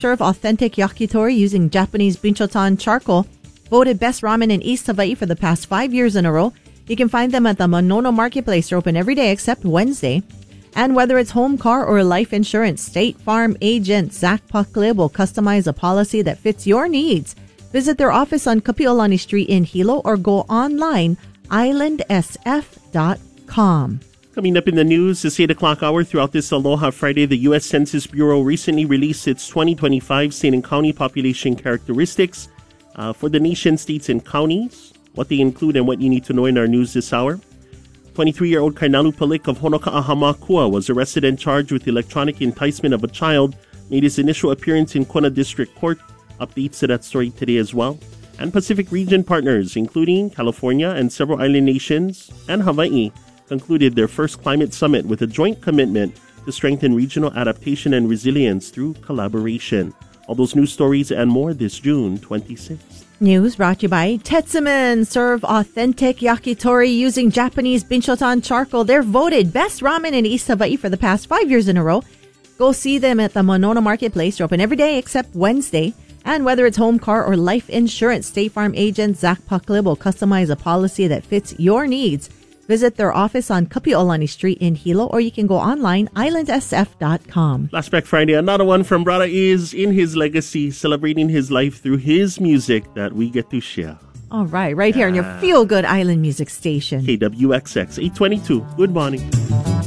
Serve authentic yakitori using Japanese Binchotan charcoal. Voted best ramen in East Hawaii for the past 5 years in a row. You can find them at the Manono Marketplace. They're open every day except Wednesday. And whether it's home, car, or life insurance, State Farm agent Zach Pucklib will customize a policy that fits your needs. Visit their office on Kapiolani Street in Hilo or go online, islandsf.com. Coming up in the news, this 8 o'clock hour throughout this Aloha Friday, the U.S. Census Bureau recently released its 2025 state and county population characteristics for the nation, states, and counties, what they include and what you need to know in our news this hour. 23-year-old Kainalu Palik of Honoka'a-Hamakua was arrested and charged with electronic enticement of a child, made his initial appearance in Kona District Court. Updates to that story today as well. And Pacific region partners, including California and several island nations and Hawaii, concluded their first climate summit with a joint commitment to strengthen regional adaptation and resilience through collaboration. All those news stories and more this June 26th. News brought to you by Tetsuman. Serve authentic yakitori using Japanese Binchotan charcoal. They're voted best ramen in East Hawaii for the past 5 years in a row. Go see them at the Manono Marketplace. They're open every day except Wednesday. And whether it's home, car, or life insurance, State Farm agent Zach Pucklib will customize a policy that fits your needs. Visit their office on Kapiolani Street in Hilo, or you can go online, islandsf.com. Flashback Friday, another one from Brother is in his legacy, celebrating his life through his music that we get to share. All right, right here on your feel-good island music station. KWXX 822. Good morning.